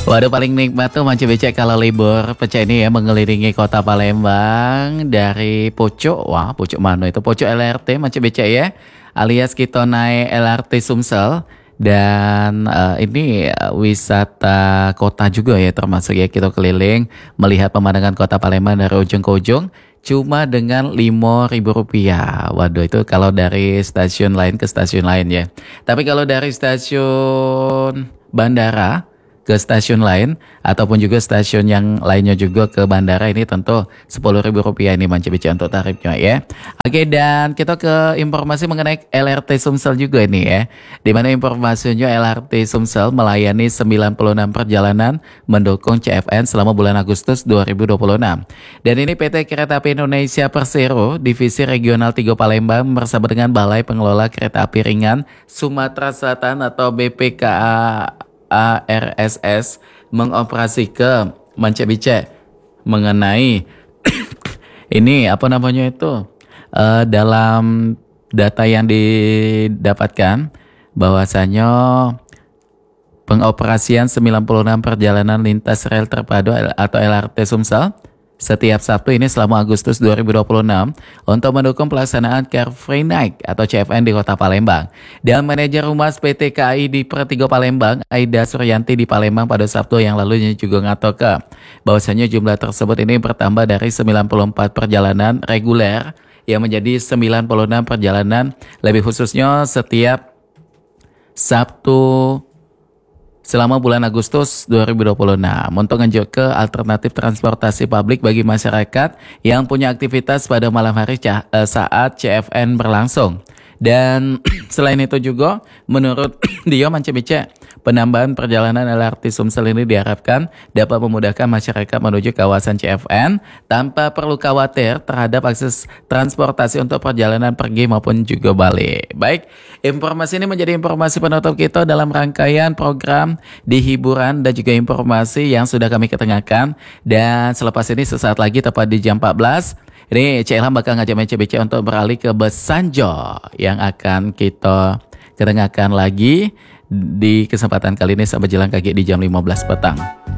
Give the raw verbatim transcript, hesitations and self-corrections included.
Waduh, paling nikmat tuh Manca Becek kalau libur pecah ini ya, mengelilingi kota Palembang dari Pocok. Wah, Pocok mana itu? Pocok L R T Manca Becek ya, alias kita naik L R T Sumsel. Dan uh, ini uh, wisata kota juga ya, termasuk ya, kita keliling melihat pemandangan kota Palembang dari ujung ke ujung cuma dengan lima ribu rupiah. Waduh, itu kalau dari stasiun lain ke stasiun lain ya. Tapi kalau dari stasiun bandara ke stasiun lain ataupun juga stasiun yang lainnya juga ke bandara, ini tentu sepuluh ribu rupiah ini Manca Becek untuk tarifnya ya. Oke, dan kita ke informasi mengenai L R T Sumsel juga ini ya. Di mana informasinya L R T Sumsel melayani sembilan puluh enam perjalanan mendukung C F N selama bulan Agustus dua ribu dua puluh enam. Dan ini P T Kereta Api Indonesia Persero Divisi Regional tiga Palembang bersama dengan Balai Pengelola Kereta Api Ringan Sumatera Selatan atau B P K A A R S S mengoperasikan Manca Becek mengenai ini apa namanya itu uh, dalam data yang didapatkan bahwasanya pengoperasian sembilan puluh enam perjalanan lintas rel terpadu atau L R T Sumsel setiap Sabtu ini selama Agustus dua ribu dua puluh enam untuk mendukung pelaksanaan Car Free Night atau C F N di Kota Palembang. Dan manajer humas P T K A I di Per tiga Palembang, Aida Suryanti di Palembang pada Sabtu yang lalu juga ngatoke bahwasanya jumlah tersebut ini bertambah dari sembilan puluh empat perjalanan reguler yang menjadi sembilan puluh enam perjalanan lebih khususnya setiap Sabtu selama bulan Agustus dua ribu dua puluh enam untuk ngejuk ke alternatif transportasi publik bagi masyarakat yang punya aktivitas pada malam hari saat C F N berlangsung. Dan selain itu juga menurut dia Manca Becek, penambahan perjalanan L R T Sumsel ini diharapkan dapat memudahkan masyarakat menuju kawasan C F N tanpa perlu khawatir terhadap akses transportasi untuk perjalanan pergi maupun juga balik. Baik, informasi ini menjadi informasi penutup kita dalam rangkaian program di hiburan dan juga informasi yang sudah kami ketengahkan. Dan selepas ini sesaat lagi tepat di jam empat belas, ini Cik Ilham bakal ngajak Manca Becek untuk beralih ke Besanjo yang akan kita ketengahkan lagi di kesempatan kali ini sampai jalan kaki di jam lima belas petang.